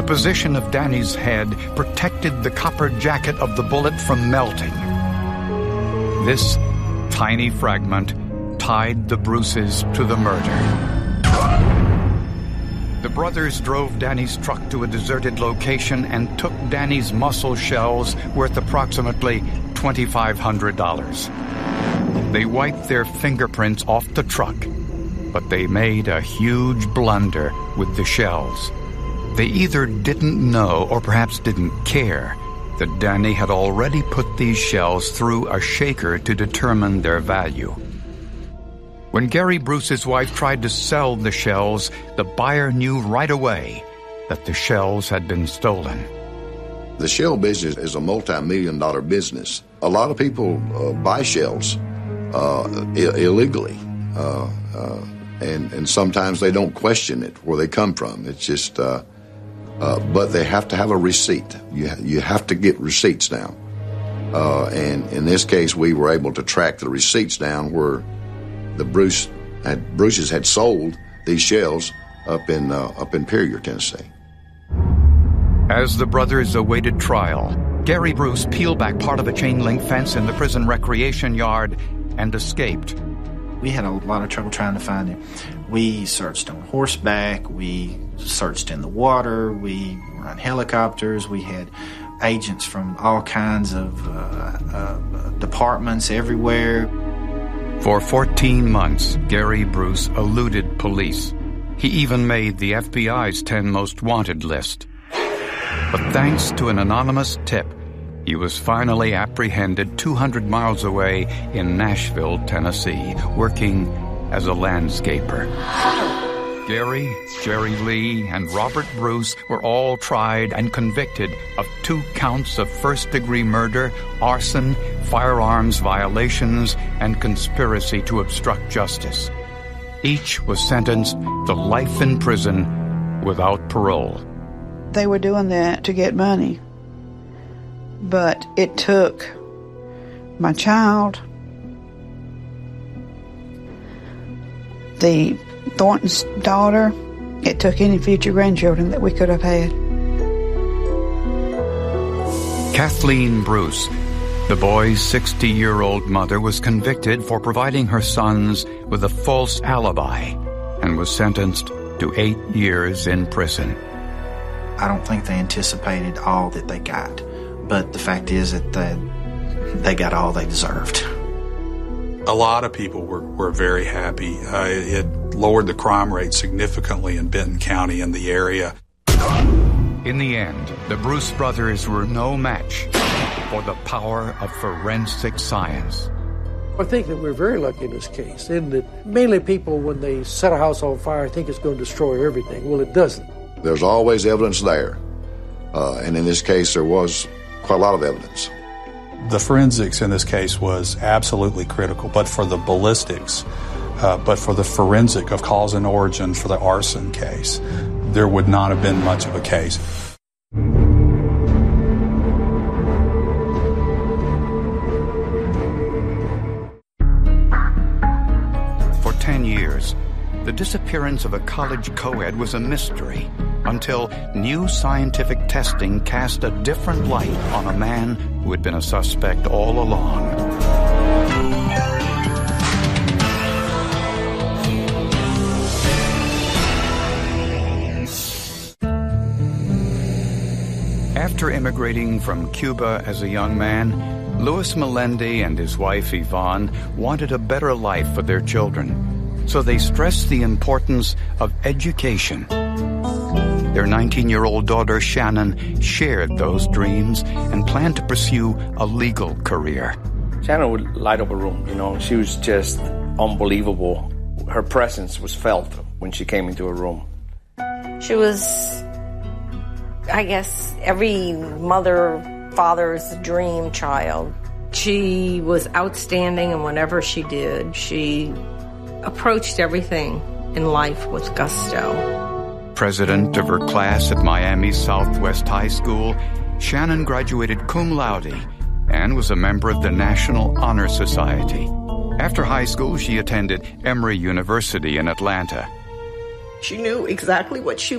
position of Danny's head protected the copper jacket of the bullet from melting. This tiny fragment tied the Bruces to the murder. The brothers drove Danny's truck to a deserted location and took Danny's muscle shells worth approximately $2,500. They wiped their fingerprints off the truck, but they made a huge blunder with the shells. They either didn't know or perhaps didn't care that Danny had already put these shells through a shaker to determine their value. When Gary Bruce's wife tried to sell the shells, the buyer knew right away that the shells had been stolen. The shell business is a multi-million-dollar business. A lot of people buy shells illegally, and sometimes they don't question it, where they come from. It's just, but they have to have a receipt. You have to get receipts now. And in this case, we were able to track the receipts down where the Bruces had sold these shells up in Perrier, Tennessee. As the brothers awaited trial, Gary Bruce peeled back part of a chain-link fence in the prison recreation yard and escaped. We had a lot of trouble trying to find him. We searched on horseback, we searched in the water, we were on helicopters, we had agents from all kinds of departments everywhere. For 14 months, Gary Bruce eluded police. He even made the FBI's 10 most wanted list. But thanks to an anonymous tip, he was finally apprehended 200 miles away in Nashville, Tennessee, working as a landscaper. Gary, Jerry Lee, and Robert Bruce were all tried and convicted of 2 counts of first-degree murder, arson, firearms violations, and conspiracy to obstruct justice. Each was sentenced to life in prison without parole. They were doing that to get money. But it took my child, the Thornton's daughter, it took any future grandchildren that we could have had. Kathleen Bruce, the boy's 60-year-old mother, was convicted for providing her sons with a false alibi and was sentenced to 8 years in prison. I don't think they anticipated all that they got, but the fact is that they got all they deserved. A lot of people were very happy. It lowered the crime rate significantly in Benton County and the area. In the end, the Bruce brothers were no match for the power of forensic science. I think that we're very lucky in this case, in that mainly people, when they set a house on fire, think it's going to destroy everything. Well, it doesn't. There's always evidence there, and in this case, there was quite a lot of evidence. The forensics in this case was absolutely critical, but for the ballistics, but for the forensic of cause and origin for the arson case, there would not have been much of a case. For 10 years, the disappearance of a college co-ed was a mystery until new scientific testing cast a different light on a man who had been a suspect all along. After immigrating from Cuba as a young man, Louis Melendi and his wife Yvonne wanted a better life for their children, so they stressed the importance of education. Their 19-year-old daughter, Shannon, shared those dreams and planned to pursue a legal career. Shannon would light up a room, She was just unbelievable. Her presence was felt when she came into a room. She was, I guess, every mother, father's dream child. She was outstanding in whatever she did. She approached everything in life with gusto. President of her class at Miami's Southwest High School, Shannon graduated cum laude and was a member of the National Honor Society. After high school, she attended Emory University in Atlanta. She knew exactly what she